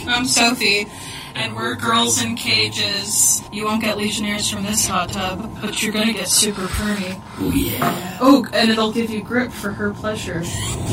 I'm Sophie, and we're girls in cages. You won't get Legionnaires from this hot tub, but you're gonna get super permy. Oh, yeah. Oh, and it'll give you grip for her pleasure.